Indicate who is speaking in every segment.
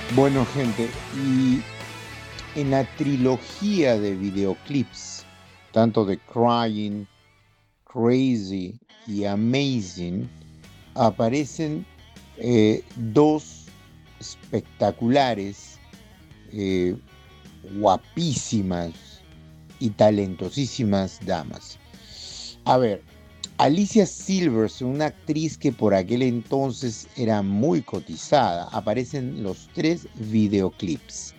Speaker 1: Bueno, gente, y en la trilogía de videoclips, tanto de Crying, Crazy y Amazing, aparecen dos espectaculares, eh, guapísimas y talentosísimas damas. A ver, Alicia Silverstone, una actriz que por aquel entonces era muy cotizada, aparecen los tres videoclips.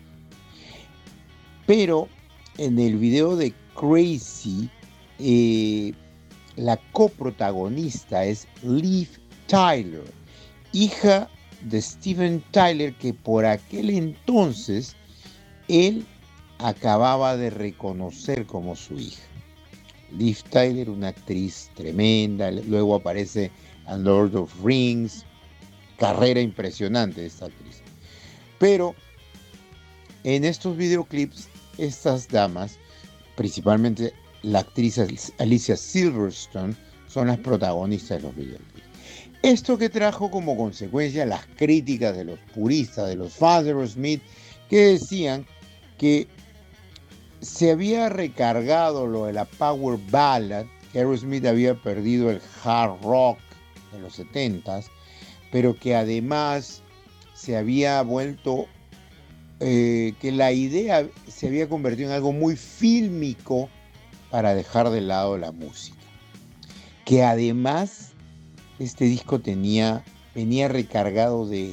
Speaker 1: Pero en el video de Crazy, eh, la coprotagonista es Liv Tyler, hija de Steven Tyler, que por aquel entonces él acababa de reconocer como su hija. Liv Tyler, una actriz tremenda, luego aparece en Lord of Rings, carrera impresionante de esta actriz. Pero en estos videoclips, estas damas, principalmente la actriz Alicia Silverstone, son las protagonistas de los videoclips. Esto que trajo como consecuencia las críticas de los puristas, de los fans de Aerosmith, que decían que se había recargado lo de la Power Ballad, que Aerosmith había perdido el hard rock de los 70s, pero que además se había vuelto, que la idea se había convertido en algo muy fílmico para dejar de lado la música. Que además este disco venía recargado de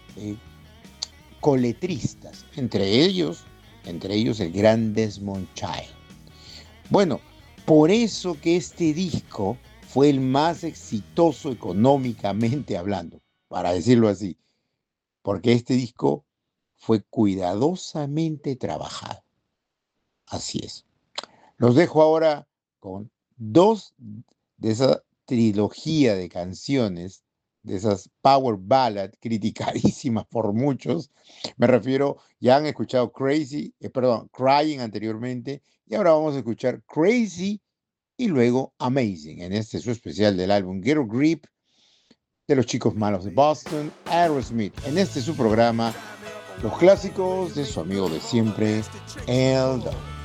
Speaker 1: coletristas, entre ellos el gran Desmond Child. Bueno, por eso que este disco fue el más exitoso económicamente hablando, para decirlo así, porque este disco fue cuidadosamente trabajado. Así es. Los dejo ahora con dos de esa trilogía de canciones, de esas power ballad criticadísimas por muchos. Me refiero, ya han escuchado Crying anteriormente, y ahora vamos a escuchar Crazy y luego Amazing, en este su especial del álbum Get a Grip de los Chicos Malos de Boston, Aerosmith. En este su programa, los clásicos de su amigo de siempre, El Don.